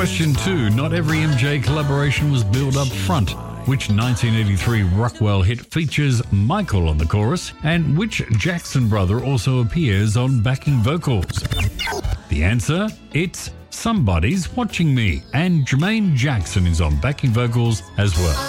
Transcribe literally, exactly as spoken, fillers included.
Question two. Not every M J collaboration was billed up front. Which nineteen eighty-three Rockwell hit features Michael on the chorus, and which Jackson brother also appears on backing vocals? The answer? It's Somebody's Watching Me, and Jermaine Jackson is on backing vocals as well.